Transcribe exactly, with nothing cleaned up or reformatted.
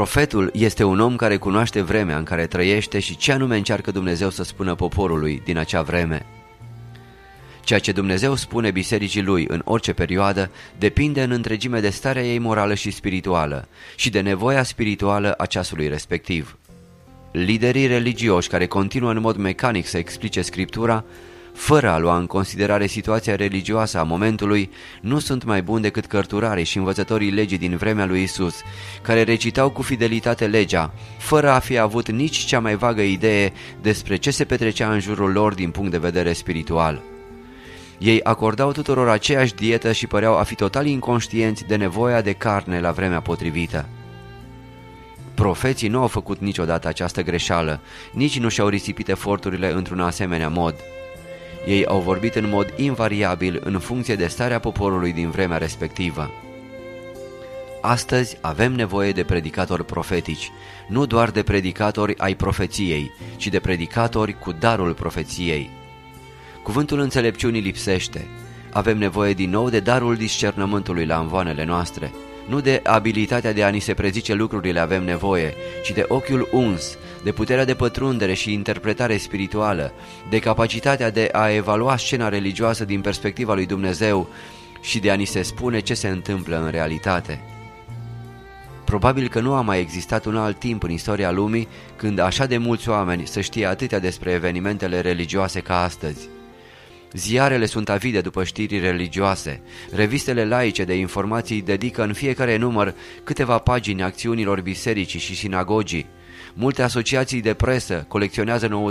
Profetul este un om care cunoaște vremea în care trăiește și ce anume încearcă Dumnezeu să spună poporului din acea vreme. Ceea ce Dumnezeu spune bisericii lui în orice perioadă depinde în întregime de starea ei morală și spirituală și de nevoia spirituală a ceasului respectiv. Liderii religioși care continuă în mod mecanic să explice Scriptura, fără a lua în considerare situația religioasă a momentului, nu sunt mai buni decât cărturarii și învățătorii legii din vremea lui Isus, care recitau cu fidelitate legea, fără a fi avut nici cea mai vagă idee despre ce se petrecea în jurul lor din punct de vedere spiritual. Ei acordau tuturor aceeași dietă și păreau a fi total inconștienți de nevoia de carne la vremea potrivită. Profeții nu au făcut niciodată această greșeală, nici nu și-au risipit eforturile într-un asemenea mod. Ei au vorbit în mod invariabil în funcție de starea poporului din vremea respectivă. Astăzi avem nevoie de predicatori profetici, nu doar de predicatori ai profeției, ci de predicatori cu darul profeției. Cuvântul înțelepciunii lipsește. Avem nevoie din nou de darul discernământului la amvoanele noastre. Nu de abilitatea de a ni se prezice lucrurile avem nevoie, ci de ochiul uns, de puterea de pătrundere și interpretare spirituală, de capacitatea de a evalua scena religioasă din perspectiva lui Dumnezeu și de a ni se spune ce se întâmplă în realitate. Probabil că nu a mai existat un alt timp în istoria lumii când așa de mulți oameni să știe atâtea despre evenimentele religioase ca astăzi. Ziarele sunt avide după știri religioase, revistele laice de informații dedică în fiecare număr câteva pagini acțiunilor bisericii și sinagogii, multe asociații de presă colecționează